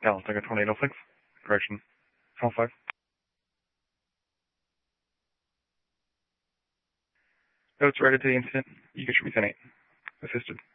Dallas Tiger 2806. Correction. Call 5. Notes related to the incident. You can shoot me 10-8. Assisted.